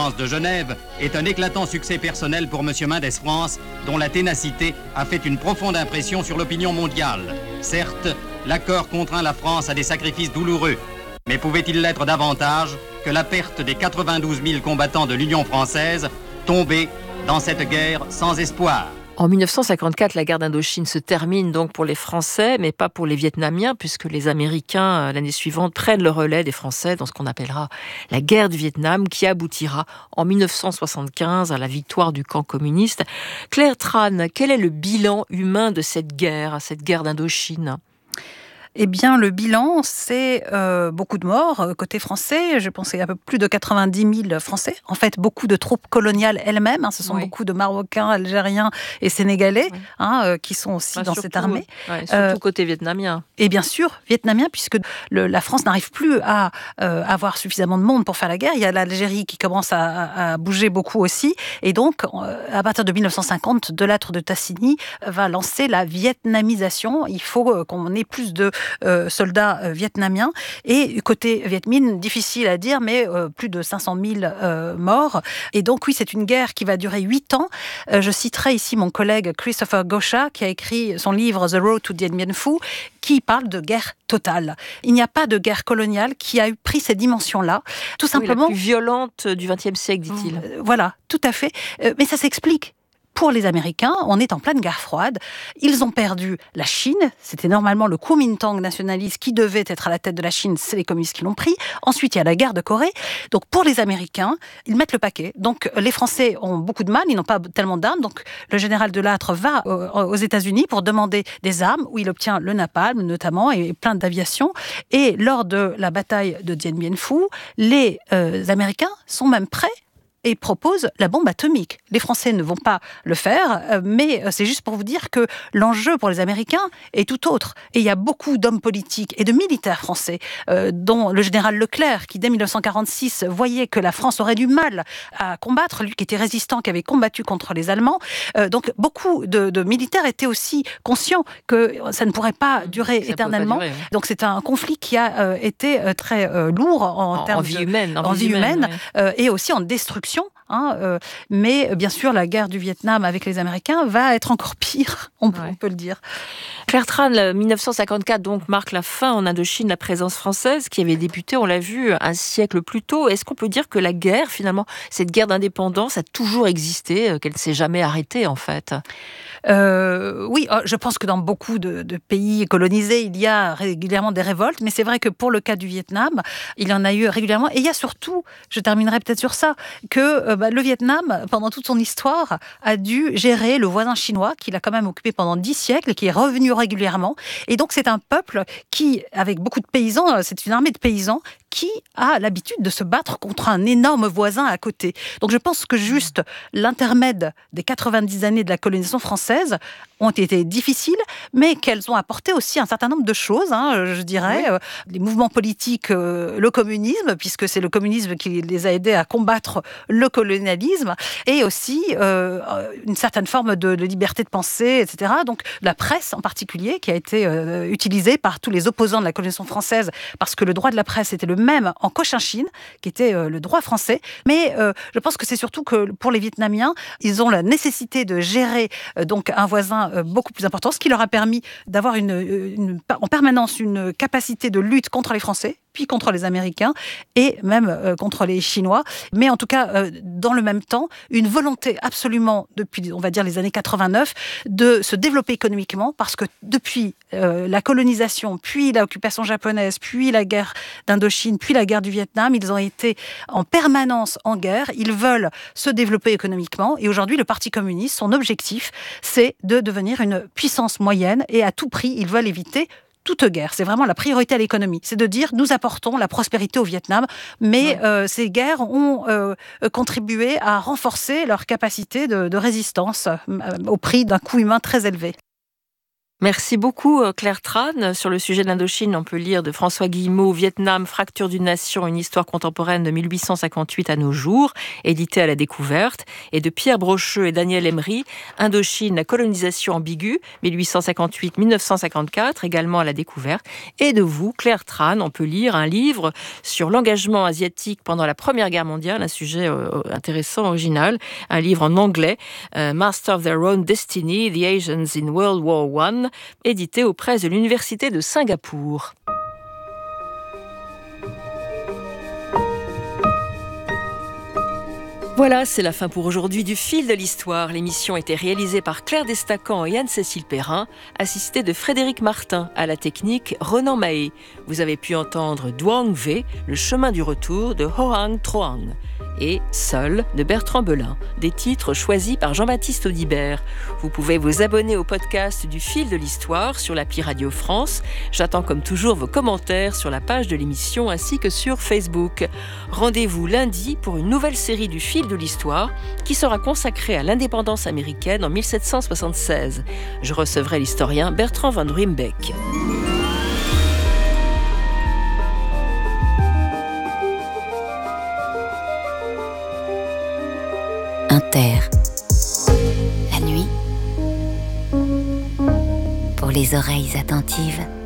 conférence de Genève est un éclatant succès personnel pour M. Mendes France, dont la ténacité a fait une profonde impression sur l'opinion mondiale. Certes, l'accord contraint la France à des sacrifices douloureux, mais pouvait-il l'être davantage que la perte des 92 000 combattants de l'Union française tombés dans cette guerre sans espoir? En 1954, la guerre d'Indochine se termine donc pour les Français, mais pas pour les Vietnamiens, puisque les Américains, l'année suivante, prennent le relais des Français dans ce qu'on appellera la guerre du Vietnam, qui aboutira en 1975 à la victoire du camp communiste. Claire Tran, quel est le bilan humain de cette guerre d'Indochine ? Eh bien, le bilan, c'est beaucoup de morts côté français. Je pense qu'il y a un peu plus de 90 000 Français. En fait, beaucoup de troupes coloniales elles-mêmes. Ce sont beaucoup de Marocains, Algériens et Sénégalais qui sont aussi dans cette armée. Surtout côté vietnamien. Et bien sûr, vietnamien, puisque la France n'arrive plus à avoir suffisamment de monde pour faire la guerre. Il y a l'Algérie qui commence à bouger beaucoup aussi. Et donc, à partir de 1950, de l'âtre de Tassigny va lancer la vietnamisation. Il faut qu'on ait plus de soldats vietnamiens. Et côté Viet Minh, difficile à dire, mais plus de 500 000 morts. Et donc oui, c'est une guerre qui va durer 8 ans. Je citerai ici mon collègue Christopher Gosha, qui a écrit son livre The Road to Dien Bien Phu, qui parle de guerre totale. Il n'y a pas de guerre coloniale qui a pris ces dimensions-là. Tout simplement. La plus violente du XXe siècle, dit-il. Voilà, tout à fait. Mais ça s'explique. Pour les Américains, on est en pleine guerre froide. Ils ont perdu la Chine. C'était normalement le Kuomintang nationaliste qui devait être à la tête de la Chine. C'est les communistes qui l'ont pris. Ensuite, il y a la guerre de Corée. Donc, pour les Américains, ils mettent le paquet. Donc, les Français ont beaucoup de mal. Ils n'ont pas tellement d'armes. Donc, le général Delattre va aux États-Unis pour demander des armes, où il obtient le napalm, notamment, et plein d'aviation. Et lors de la bataille de Dien Bien Phu, les Américains sont même prêts et propose la bombe atomique. Les Français ne vont pas le faire, mais c'est juste pour vous dire que l'enjeu pour les Américains est tout autre. Et il y a beaucoup d'hommes politiques et de militaires français, dont le général Leclerc, qui dès 1946 voyait que la France aurait du mal à combattre, lui qui était résistant, qui avait combattu contre les Allemands. Donc beaucoup de militaires étaient aussi conscients que ça ne pourrait pas durer éternellement. Donc c'est un conflit qui a été très lourd en termes vie humaine, en vie humaine, et aussi en destruction. Mais bien sûr, la guerre du Vietnam avec les Américains va être encore pire, on peut le dire. Claire Tran, 1954 donc marque la fin en Indochine de la présence française qui avait débuté, on l'a vu, un siècle plus tôt. Est-ce qu'on peut dire que la guerre, finalement, cette guerre d'indépendance a toujours existé, qu'elle ne s'est jamais arrêtée en fait ? Oui, je pense que dans beaucoup de pays colonisés, il y a régulièrement des révoltes, mais c'est vrai que pour le cas du Vietnam, il y en a eu régulièrement. Et il y a surtout, je terminerai peut-être sur ça, que le Vietnam, pendant toute son histoire, a dû gérer le voisin chinois, qu'il a quand même occupé pendant 10 siècles, et qui est revenu régulièrement. Et donc c'est un peuple qui, avec beaucoup de paysans, c'est une armée de paysans, qui a l'habitude de se battre contre un énorme voisin à côté. Donc je pense que juste l'intermède des 90 années de la colonisation française ont été difficiles, mais qu'elles ont apporté aussi un certain nombre de choses, je dirais. Les mouvements politiques, le communisme, puisque c'est le communisme qui les a aidés à combattre le colonialisme, et aussi une certaine forme de liberté de pensée, etc. Donc la presse en particulier, qui a été utilisée par tous les opposants de la colonisation française, parce que le droit de la presse était le même en Cochinchine, qui était le droit français. Mais je pense que c'est surtout que pour les Vietnamiens, ils ont la nécessité de gérer donc un voisin beaucoup plus important, ce qui leur a permis d'avoir en permanence une capacité de lutte contre les Français, puis contre les Américains et même contre les Chinois. Mais en tout cas, dans le même temps, une volonté absolument, depuis, on va dire, les années 89, de se développer économiquement, parce que depuis la colonisation, puis l'occupation japonaise, puis la guerre d'Indochine, puis la guerre du Vietnam, ils ont été en permanence en guerre. Ils veulent se développer économiquement. Et aujourd'hui, le Parti communiste, son objectif, c'est de devenir une puissance moyenne. Et à tout prix, ils veulent éviter toute guerre. C'est vraiment la priorité à l'économie. C'est de dire, nous apportons la prospérité au Vietnam, mais ces guerres ont contribué à renforcer leur capacité de résistance au prix d'un coût humain très élevé. Merci beaucoup Claire Tran. Sur le sujet de l'Indochine, on peut lire de François Guillemot, Vietnam, fracture d'une nation, une histoire contemporaine de 1858 à nos jours, édité à la Découverte, et de Pierre Brocheux et Daniel Emery, Indochine, la colonisation ambiguë, 1858-1954, également à la Découverte, et de vous, Claire Tran, on peut lire un livre sur l'engagement asiatique pendant la Première Guerre mondiale, un sujet intéressant, original, un livre en anglais, Master of Their Own Destiny, The Asians in World War I, édité aux presses de l'Université de Singapour. Voilà, c'est la fin pour aujourd'hui du Fil de l'Histoire. L'émission était réalisée par Claire Destacan et Anne-Cécile Perrin, assistée de Frédéric Martin, à la technique Ronan Mahé. Vous avez pu entendre Duong Ve, le chemin du retour de Hoang Troang, et Seul de Bertrand Belin, des titres choisis par Jean-Baptiste Audibert. Vous pouvez vous abonner au podcast du Fil de l'Histoire sur l'appli Radio France. J'attends comme toujours vos commentaires sur la page de l'émission ainsi que sur Facebook. Rendez-vous lundi pour une nouvelle série du Fil de l'Histoire qui sera consacrée à l'indépendance américaine en 1776. Je recevrai l'historien Bertrand Van Ruymbeck. Inter. La nuit, pour les oreilles attentives.